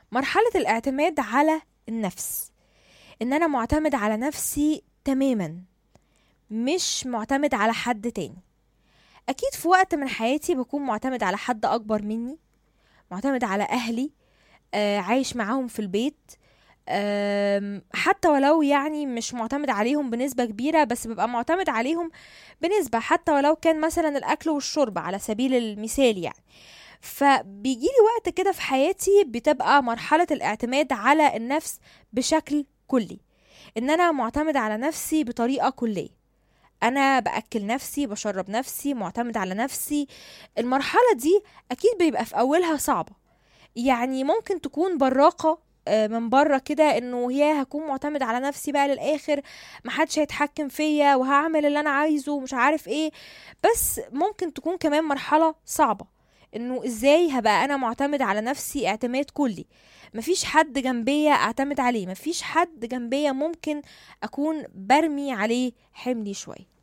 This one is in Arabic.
مرحلة الاعتماد على النفس، ان انا معتمد على نفسي تماما، مش معتمد على حد تاني. اكيد في وقت من حياتي بكون معتمد على حد اكبر مني، معتمد على اهلي، عايش معاهم في البيت. حتى ولو يعني مش معتمد عليهم بنسبة كبيرة، بس ببقى معتمد عليهم بنسبة، حتى ولو كان مثلا الأكل والشرب على سبيل المثال يعني. فبيجيلي وقت كده في حياتي بتبقى مرحلة الاعتماد على النفس بشكل كلي، ان انا معتمد على نفسي بطريقة كلية. انا باكل نفسي، بشرب نفسي، معتمد على نفسي. المرحلة دي اكيد بيبقى في اولها صعبة، يعني ممكن تكون براقة من بره كده، انه يا هكون معتمد على نفسي بقى للاخر، محدش هيتحكم فيا وهعمل اللي انا عايزه ومش عارف ايه. بس ممكن تكون كمان مرحلة صعبة، انه ازاي هبقى انا معتمد على نفسي اعتماد كلي، مفيش حد جنبية اعتمد عليه، مفيش حد جنبية ممكن اكون برمي عليه حملي شوية.